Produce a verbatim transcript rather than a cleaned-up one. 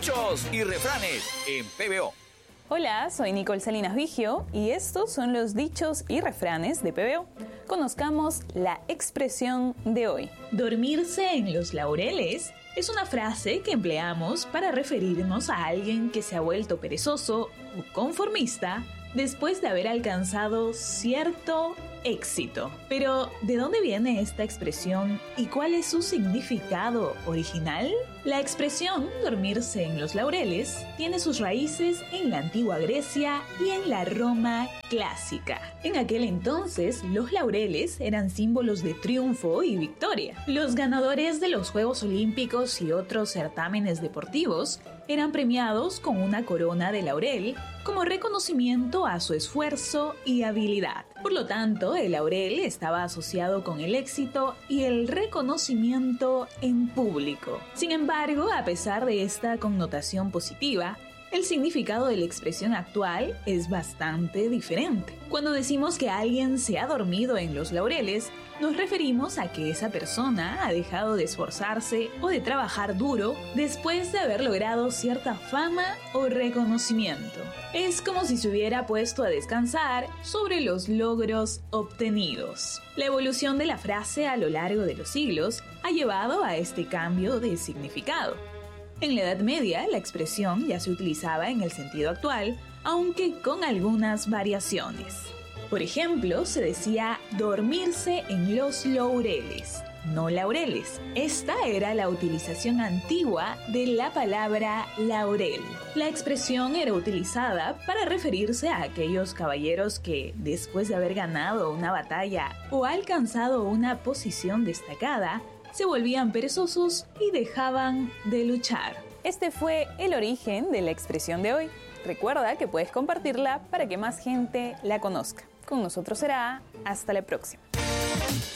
Dichos y refranes en P B O. Hola, soy Nicole Salinas Vigio y estos son los dichos y refranes de P B O. Conozcamos la expresión de hoy. Dormirse en los laureles es una frase que empleamos para referirnos a alguien que se ha vuelto perezoso o conformista después de haber alcanzado cierto éxito. Pero, ¿de dónde viene esta expresión y cuál es su significado original? La expresión dormirse en los laureles tiene sus raíces en la antigua Grecia y en la Roma clásica. En aquel entonces, los laureles eran símbolos de triunfo y victoria. Los ganadores de los Juegos Olímpicos y otros certámenes deportivos eran premiados con una corona de laurel como reconocimiento a su esfuerzo y habilidad. Por lo tanto, el laurel estaba asociado con el éxito y el reconocimiento en público. Sin embargo, a pesar de esta connotación positiva, el significado de la expresión actual es bastante diferente. Cuando decimos que alguien se ha dormido en los laureles, nos referimos a que esa persona ha dejado de esforzarse o de trabajar duro después de haber logrado cierta fama o reconocimiento. Es como si se hubiera puesto a descansar sobre los logros obtenidos. La evolución de la frase a lo largo de los siglos ha llevado a este cambio de significado. En la Edad Media, la expresión ya se utilizaba en el sentido actual, aunque con algunas variaciones. Por ejemplo, se decía dormirse en los laureles, no laureles. Esta era la utilización antigua de la palabra laurel. La expresión era utilizada para referirse a aquellos caballeros que, después de haber ganado una batalla o alcanzado una posición destacada, se volvían perezosos y dejaban de luchar. Este fue el origen de la expresión de hoy. Recuerda que puedes compartirla para que más gente la conozca. Con nosotros será hasta la próxima.